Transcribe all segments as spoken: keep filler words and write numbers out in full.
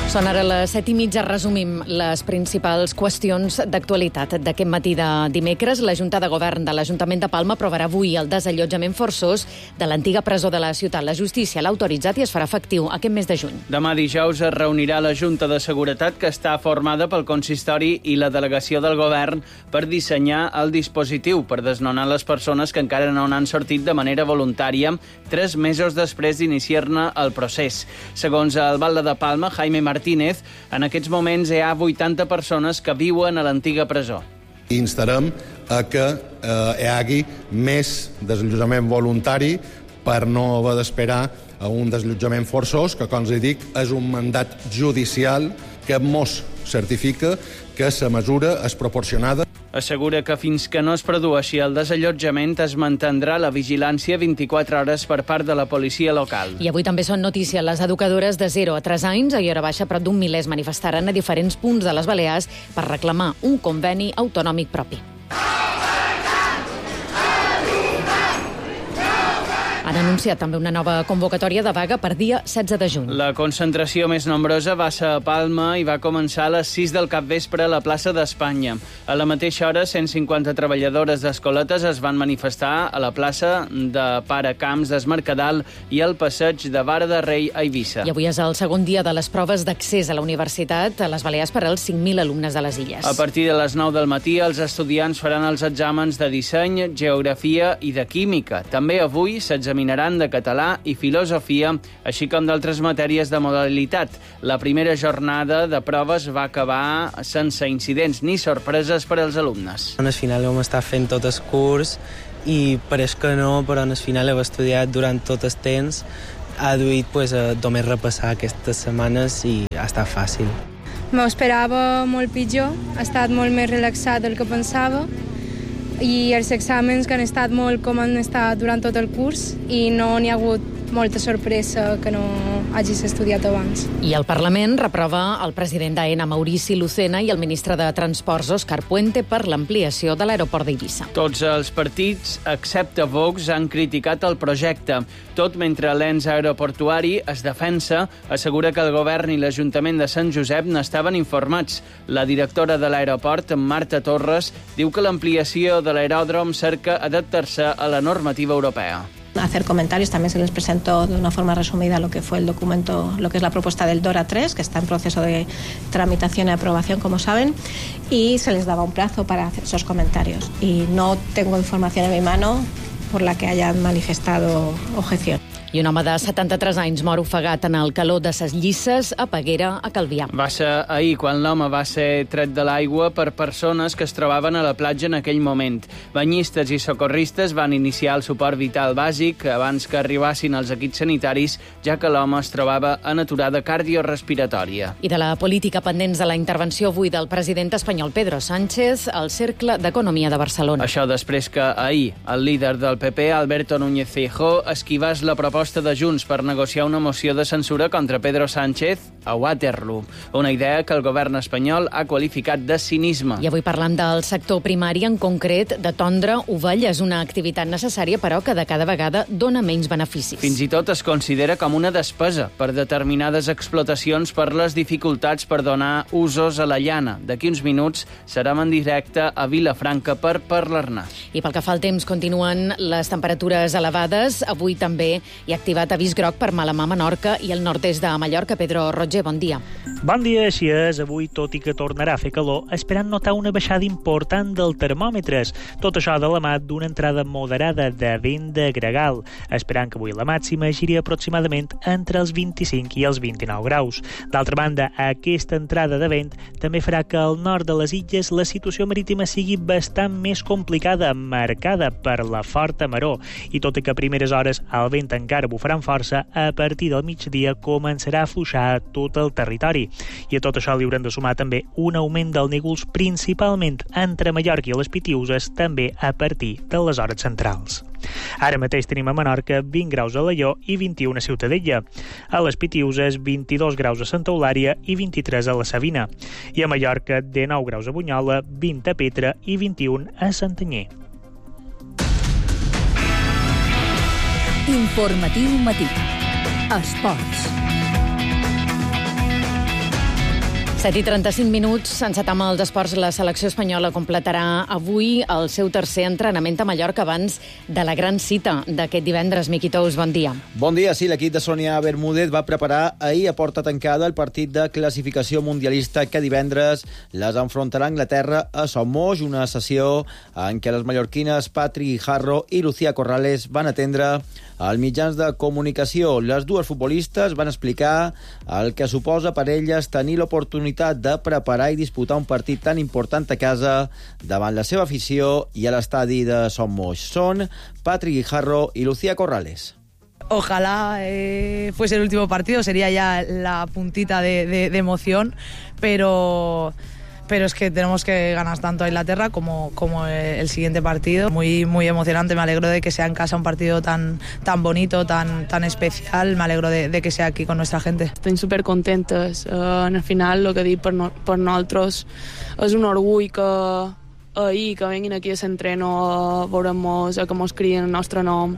Són ara les set i mitja. Resumim les principals qüestions d'actualitat d'aquest matí de dimecres. La Junta de Govern de l'Ajuntament de Palma aprovarà avui el desallotjament forçós de l'antiga presó de la ciutat. La justícia l'ha autoritzat i es farà efectiu aquest mes de juny. Demà dijous es reunirà la Junta de Seguretat, que està formada pel consistori i la delegació del Govern, per dissenyar el dispositiu per desnonar les persones que encara no n'han sortit de manera voluntària tres mesos després d'iniciar-ne el procés. Segons el Batlle de Palma, Jaime Martínez, en aquests moments hi ha vuitanta persones que viuen a l'antiga presó. Instarem a que eh, hi hagi més desallotjament voluntari per no haver d'esperar a un desallotjament forçós, que, com us dic, és un mandat judicial que mos certifica que la mesura és proporcionada. Assegura que fins que no es produeixi el desallotjament es mantindrà la vigilància vint-i-quatre hores per part de la policia local. I avui també són notícia les educadores de zero a tres anys. A Iora Baixa, prop d'un miler es manifestaran a diferents punts de les Balears per reclamar un conveni autonòmic propi. Han anunciat també una nova convocatòria de vaga per dia setze de juny. La concentració més nombrosa va ser a Palma i va començar a les sis del capvespre a la plaça d'Espanya. A la mateixa hora, cent cinquanta treballadores d'escoletes es van manifestar a la plaça de Pare Camps d'Es Mercadal i al passeig de Vara de Rei a Eivissa. I avui és el segon dia de les proves d'accés a la universitat a les Balears per als cinc mil alumnes de les illes. A partir de les nou del matí, els estudiants faran els exàmens de disseny, geografia i de química. També avui s'examinaran de català i filosofia, així com d'altres matèries de modalitat. La primera jornada de proves va acabar sense incidents ni sorpreses per als alumnes. Al final hem estat fent tot el curs i pareix que no, però al final hem estudiat durant tot el temps. Ha duit pues, a només repassar aquestes setmanes i ha estat fàcil. M'ho esperava molt pitjor, ha estat molt més relaxat del que pensava, i els exàmens que han estat molt com han estat durant tot el curs i no n'hi ha hagut molta sorpresa que no hagis estudiat abans. I el Parlament reprova el president d'AENA, Maurici Lucena, i el ministre de Transports, Òscar Puente, per l'ampliació de l'aeroport d'Eivissa. Tots els partits, excepte Vox, han criticat el projecte. Tot mentre l'ens aeroportuari es defensa, assegura que el govern i l'Ajuntament de Sant Josep n'estaven informats. La directora de l'aeroport, Marta Torres, diu que l'ampliació de l'aeròdrom cerca adaptar-se a la normativa europea. Hacer comentarios, también se les presentó de una forma resumida lo que fue el documento, lo que es la propuesta del DORA tres, que está en proceso de tramitación y aprobación, como saben, y se les daba un plazo para hacer esos comentarios. Y no tengo información en mi mano por la que hayan manifestado objeción. I un home de setanta-tres anys mor ofegat en el calor de ses Llisses a Peguera, a Calvià. Va ser ahir quan l'home va ser tret de l'aigua per persones que es trobaven a la platja en aquell moment. Banyistes i socorristes van iniciar el suport vital bàsic abans que arribassin els equips sanitaris, ja que l'home es trobava en aturada cardiorespiratòria. I de la política pendents de la intervenció avui del president espanyol Pedro Sánchez al Cercle d'Economia de Barcelona. Això després que ahir el líder del P P, Alberto Núñez Feijóo, esquivàs la proposta de Junts per negociar una moció de censura contra Pedro Sánchez a Waterloo, una idea que el govern espanyol ha qualificat de cinisme. I avui parlam del sector primari, en concret de tondre ovelles, una activitat necessària però que de cada vegada dona menys beneficis. Fins i tot es considera com una despesa per determinades explotacions per les dificultats per donar usos a la llana. D'aquí uns minuts serem en directe a Vilafranca per parlar-ne. I pel que fa al temps, continuen les temperatures elevades. Avui també hi ha activat avís groc per Malamà, Menorca i el nord-est de Mallorca. Pedro Roger, bon dia. Bon dia, així és. Avui, tot i que tornarà a fer calor, esperant notar una baixada important del termòmetres. Tot això de la mà d'una entrada moderada de vent de gregal, esperant que avui la màxima giri aproximadament entre els vint-i-cinc i els vint-i-nou graus. D'altra banda, aquesta entrada de vent també farà que al nord de les illes la situació marítima sigui bastant més complicada, marcada per la forta maror, i tot i que a primeres hores el vent encara bufarà amb força, a partir del migdia començarà a fluixar a tot el territori. I a tot això li haurem de sumar també un augment del nígols, principalment entre Mallorca i les Pitiüses, també a partir de les hores centrals. Ara mateix tenim a Menorca vint graus a Alaior i vint-i-un a Ciutadella. A les Pitiüses, vint-i-dos graus a Santa Eulària i vint-i-tres a la Savina. I a Mallorca, dinou graus a Bunyola, vint a Petra i vint-i-un a Santanyí. Informatiu matí. Esports. set i trenta-cinc minuts, encetam els esports. La selecció espanyola completarà avui el seu tercer entrenament a Mallorca abans de la gran cita d'aquest divendres. Miqui Tous, bon dia. Bon dia. Sí, l'equip de Sonia Bermúdez va preparar ahir a porta tancada el partit de classificació mundialista que divendres les enfrontarà a Anglaterra a Sommoix, una sessió en què les mallorquines Patri Guijarro i Lucía Corrales van atendre als mitjans de comunicació. Les dues futbolistes van explicar el que suposa per elles tenir l'oportunitat de preparar i disputar un partit tan important a casa davant la seva afició i a l'estadi de Sommoix. Són Patri Guijarro y Lucía Corrales. Ojalá eh, fuese el último partido, sería ya la puntita de, de, de emoción, pero... pero es que tenemos que ganar tanto a Inglaterra como, como el siguiente partido. Muy, muy emocionante, me alegro de que sea en casa un partido tan, tan bonito, tan, tan especial, me alegro de, de que sea aquí con nuestra gente. Estem supercontentes, uh, en el final el que dic per, no, per nosaltres és un orgull que ahir que venguin aquí a l'entreno a veure-nos, a que mos crien el nostre nom.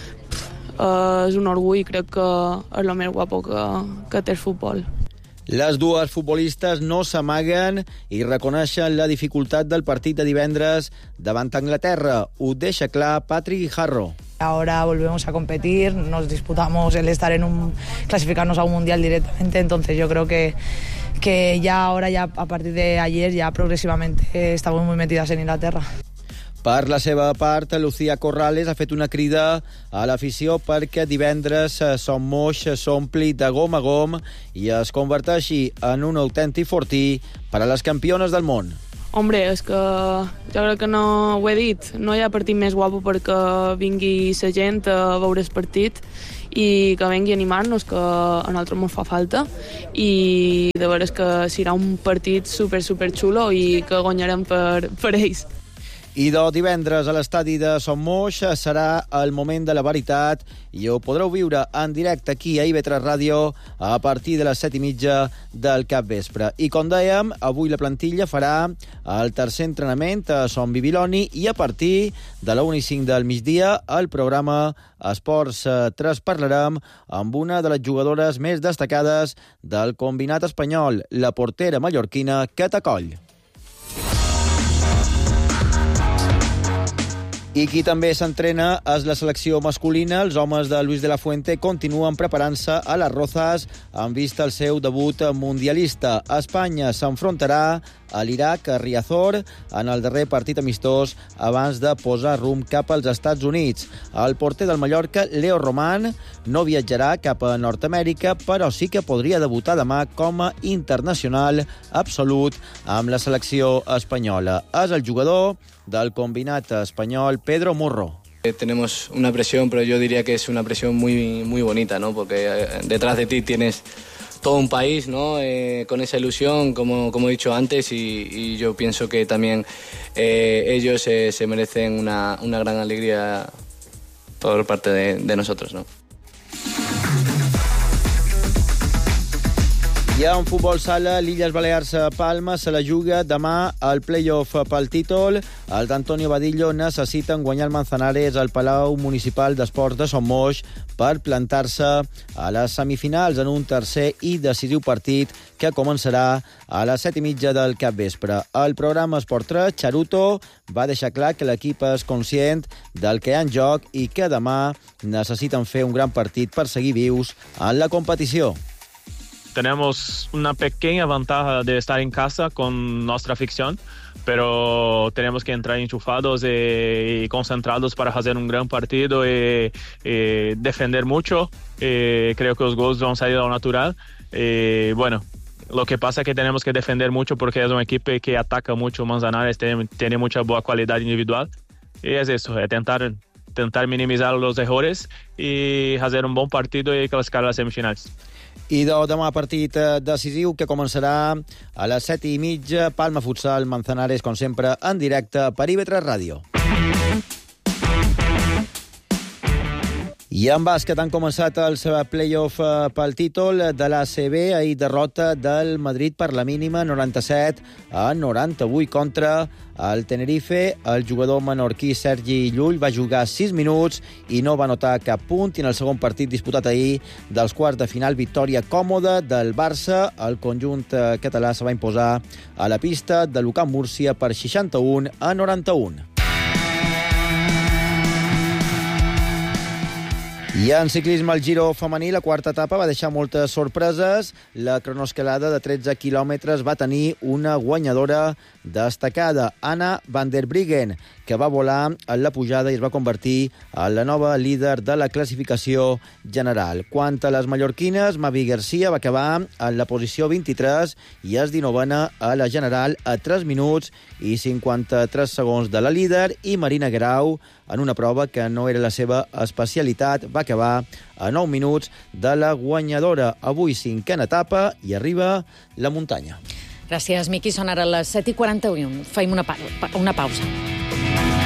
Uh, és un orgull, crec que és el més guapo que, que té el futbol. Les dues futbolistes no s'amaguen i reconeixen la dificultat del partit de divendres davant Anglaterra. Ho deixa clar Patri Guijarro. Ahora volvemos a competir, nos disputamos el estar en un... clasificarnos a un mundial directamente, entonces yo creo que, que ya ahora, ya a partir de ayer, ya progresivamente estamos muy metidas en Inglaterra. Per la seva part, Lucía Corrales ha fet una crida a l'afició perquè divendres Sommoix s'ompli de gom a gom i es converteixi en un autèntic fortí per a les campiones del món. Hombre, és que jo crec que no ho he dit, no hi ha partit més guapo perquè vingui la gent a veure el partit i que vengui a animar-nos, que a nosaltres ens fa falta, i de veres que serà un partit super, super xulo i que guanyarem per, per ells. I de divendres a l'estadi de Sommoix serà el moment de la veritat i ho podreu viure en directe aquí a I V tres Ràdio a partir de les set i mitja del capvespre. I com dèiem, avui la plantilla farà el tercer entrenament a Son Bibiloni i a partir de la una i cinc del migdia al programa Esports tres parlarem amb una de les jugadores més destacades del combinat espanyol, la portera mallorquina Cata Coll. I qui també s'entrena és la selecció masculina. Els homes de Luis de la Fuente continuen preparant-se a les Rozas en vista al seu debut mundialista. Espanya s'enfrontarà a l'Iraq, a Riazor, en el darrer partit amistós abans de posar rumb cap als Estats Units. El porter del Mallorca, Leo Román, no viatjarà cap a Nord-Amèrica, però sí que podria debutar demà com a internacional absolut amb la selecció espanyola. És el jugador del combinat espanyol Pedro Murro. Tenemos una presión, pero yo diría que es una presión muy, muy bonita, ¿no? Porque detrás de ti tienes todo un país, ¿no? Eh, con esa ilusión, como, como he dicho antes, y, y yo pienso que también eh, ellos eh, se merecen una, una gran alegría por parte de, de nosotros, ¿no? Ja en futbol sala, l'Illes Balears-Palma se la juga demà al play-off pel títol. Els d'Antonio Badillo necessiten guanyar el Manzanares al Palau Municipal d'Esports de Sommoix per plantar-se a les semifinals en un tercer i decisiu partit que començarà a les set i mitja del capvespre. El programa Esport tres, Charuto, va deixar clar que l'equip és conscient del que hi ha en joc i que demà necessiten fer un gran partit per seguir vius en la competició. Tenemos una pequeña ventaja de estar en casa con nuestra afición, pero tenemos que entrar enchufados y concentrados para hacer un gran partido y, y defender mucho. Y creo que los goles van a salir a lo natural. Y bueno, lo que pasa es que tenemos que defender mucho porque es un equipo que ataca mucho. Manzanares tiene, tiene mucha buena calidad individual. Y es eso, es tentar, tentar minimizar los errores y hacer un buen partido y clasificar a las semifinales. I de demà partit decisiu que començarà a les set i mitja, Palma Futsal, Manzanares, com sempre, en directe per I V tres Ràdio. I en bàsquet han començat els play-off pel títol de l'A C B. Ahir derrota del Madrid per la mínima, noranta-set a noranta-vuit contra el Tenerife. El jugador menorquí Sergi Llull va jugar sis minuts i no va anotar cap punt. I en el segon partit disputat ahir dels quarts de final, victòria còmoda del Barça. El conjunt català se va imposar a la pista de l'U C A M Múrcia per seixanta-un a noranta-un. I en ciclisme, el Giro femení, la quarta etapa va deixar moltes sorpreses. La cronoescalada de tretze quilòmetres va tenir una guanyadora destacada, Anna van der Breggen, que va volar en la pujada i es va convertir en la nova líder de la classificació general. Quant a les mallorquines, Mavi Garcia va acabar en la posició vint-i-tres i és dinovena a la general a tres minuts i cinquanta-tres segons de la líder, i Marina Grau, en una prova que no era la seva especialitat, va acabar a nou minuts de la guanyadora. Avui cinquena etapa i arriba la muntanya. Gràcies, Miqui. Són ara les set i quaranta-u. Fem una, pa una pausa.